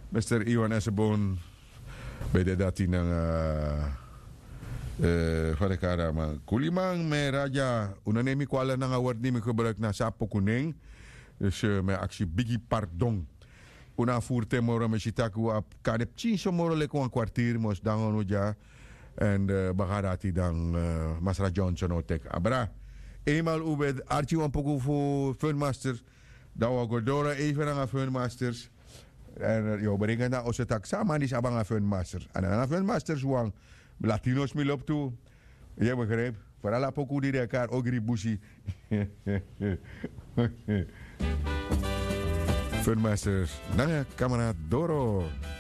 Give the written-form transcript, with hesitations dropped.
Mr. Iwan Esseboon. Bij de dat in van de karama. Kulimang me raja. Unanemi kwala na nga woord niet meer gebruikt na sapo kuning. Dus mijn actie biggie pardon. Una voerte moro me shitaku ap kadep chinso moro leko een kwartier mos dangon uja. En bagarati dan Masra Johnson otek. Abra. Eenmaal ubed Archie Wampoku voor Funmaster. Dan we Godora even aan Funmasters. En yo brengen na onze tak samen is abang Funmaster. En dan Funmasters wang Latinos milop toe. Je begrijpt? Vooral apoku die elkaar ook ribushi. Funmasters. Dank kameraad Doro.